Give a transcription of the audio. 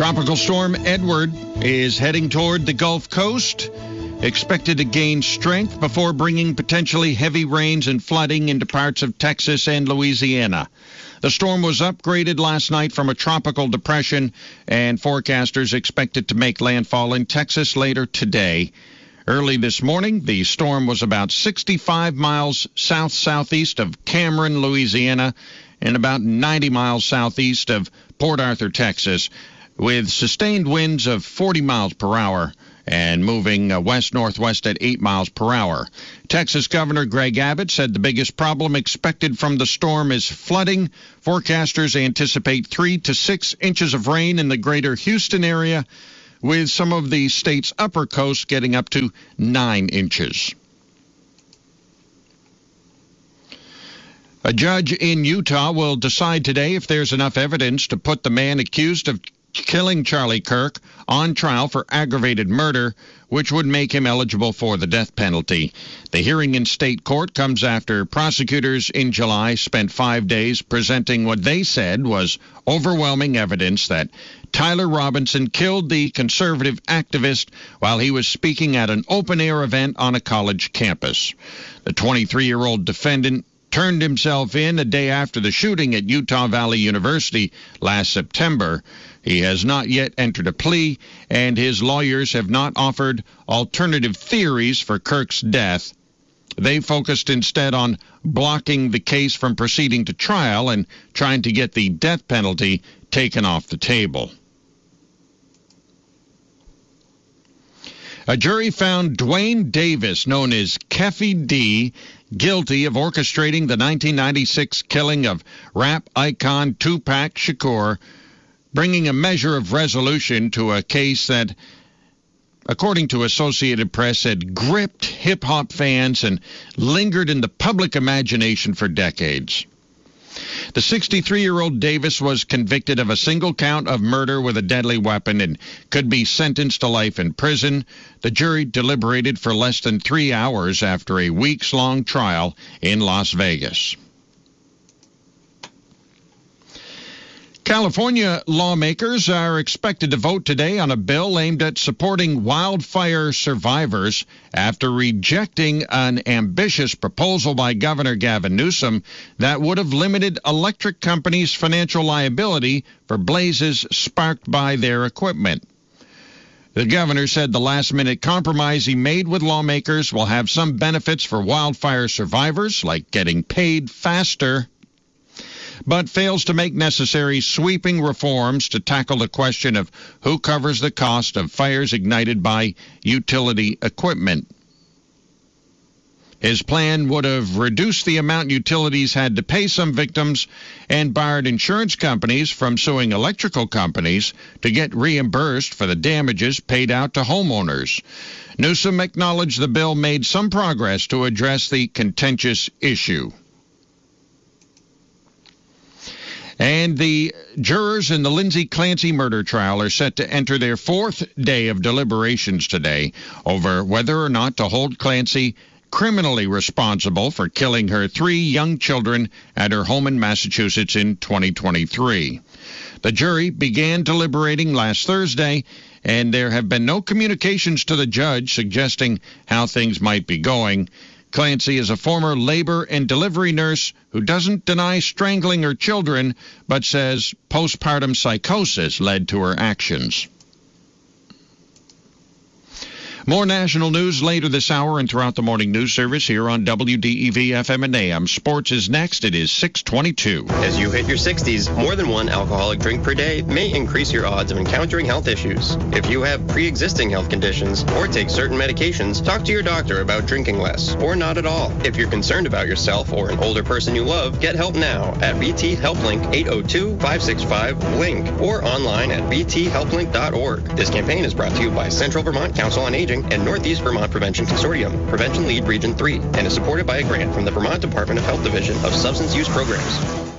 Tropical storm Edward is heading toward the Gulf Coast, expected to gain strength before bringing potentially heavy rains and flooding into parts of Texas and Louisiana. The storm was upgraded last night from a tropical depression, and forecasters expect it to make landfall in Texas later today. Early this morning, the storm was about 65 miles south-southeast of Cameron, Louisiana, and about 90 miles southeast of Port Arthur, Texas, with sustained winds of 40 miles per hour and moving west-northwest at 8 miles per hour. Texas Governor Greg Abbott said the biggest problem expected from the storm is flooding. Forecasters anticipate 3 to 6 inches of rain in the greater Houston area, with some of the state's upper coast getting up to 9 inches. A judge in Utah will decide today if there's enough evidence to put the man accused of killing Charlie Kirk on trial for aggravated murder, which would make him eligible for the death penalty. The hearing in state court comes after prosecutors in July spent 5 days presenting what they said was overwhelming evidence that Tyler Robinson killed the conservative activist while he was speaking at an open-air event on a college campus. The 23-year-old defendant turned himself in a day after the shooting at Utah Valley University last September. He has not yet entered a plea, and his lawyers have not offered alternative theories for Kirk's death. They focused instead on blocking the case from proceeding to trial and trying to get the death penalty taken off the table. A jury found Dwayne Davis, known as Keffy D, guilty of orchestrating the 1996 killing of rap icon Tupac Shakur, bringing a measure of resolution to a case that, according to Associated Press, had gripped hip-hop fans and lingered in the public imagination for decades. The 63-year-old Davis was convicted of a single count of murder with a deadly weapon and could be sentenced to life in prison. The jury deliberated for less than 3 hours after a weeks-long trial in Las Vegas. California lawmakers are expected to vote today on a bill aimed at supporting wildfire survivors after rejecting an ambitious proposal by Governor Gavin Newsom that would have limited electric companies' financial liability for blazes sparked by their equipment. The governor said the last-minute compromise he made with lawmakers will have some benefits for wildfire survivors, like getting paid faster, but fails to make necessary sweeping reforms to tackle the question of who covers the cost of fires ignited by utility equipment. His plan would have reduced the amount utilities had to pay some victims and barred insurance companies from suing electrical companies to get reimbursed for the damages paid out to homeowners. Newsom acknowledged the bill made some progress to address the contentious issue. And the jurors in the Lindsay Clancy murder trial are set to enter their 4th day of deliberations today over whether or not to hold Clancy criminally responsible for killing her 3 young children at her home in Massachusetts in 2023. The jury began deliberating last Thursday, and there have been no communications to the judge suggesting how things might be going. Clancy is a former labor and delivery nurse who doesn't deny strangling her children, but says postpartum psychosis led to her actions. More national news later this hour and throughout the morning news service here on WDEV FM and AM. Sports is next. It is 6:22. As you hit your 60s, more than one alcoholic drink per day may increase your odds of encountering health issues. If you have pre-existing health conditions or take certain medications, talk to your doctor about drinking less or not at all. If you're concerned about yourself or an older person you love, get help now at VT HelpLink 802-565-LINK or online at vthelplink.org. This campaign is brought to you by Central Vermont Council on Aging and Northeast Vermont Prevention Consortium, Prevention Lead Region 3, and is supported by a grant from the Vermont Department of Health Division of Substance Use Programs.